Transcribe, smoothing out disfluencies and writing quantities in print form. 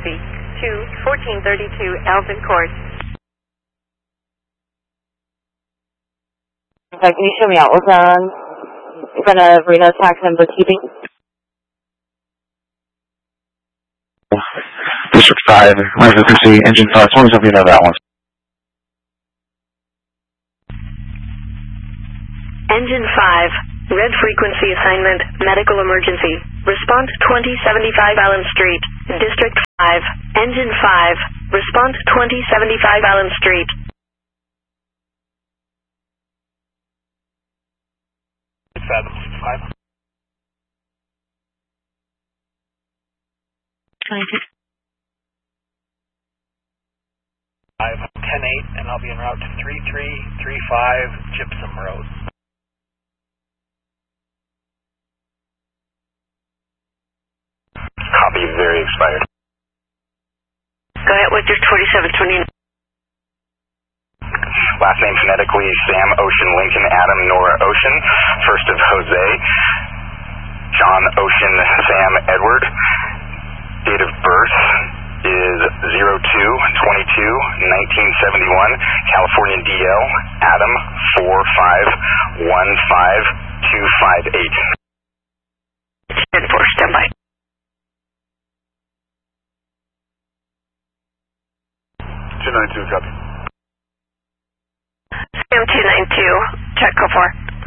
frequency to 1432 Elgin Court. Can you show me out? What's on in front of Reno Tax and Bookkeeping? District 5, my frequency, engine 5. As long as you know that one. Engine 5, red frequency assignment, medical emergency. Response 2075 Allen Street, District 5. Engine 5, response 2075 Allen Street. I'm 10-8, and I'll be en route to 3335 Gypsum Road. Copy, very expired. Go ahead with your 2729. Last name phonetically, Sam Ocean Lincoln Adam Nora Ocean. First of Jose, John Ocean Sam Edward. Date of birth is 02/22/1971. California DL Adam 4515258. 10-4, stand by. 292, copy. Sam 292, check, go for it.